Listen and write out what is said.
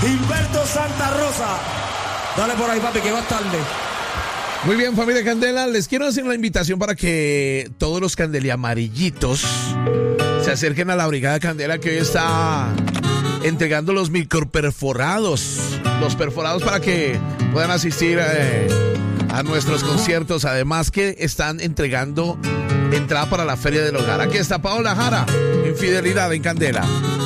Gilberto Santa Rosa. Dale por ahí, papi, que vas tarde. Muy bien, familia Candela, les quiero hacer una invitación para que todos los candeliamarillitos se acerquen a la Brigada Candela, que hoy está entregando los microperforados, los perforados para que puedan asistir a nuestros conciertos. Además que están entregando entrada para la Feria del Hogar. Aquí está Paola Jara, Infidelidad en Candela.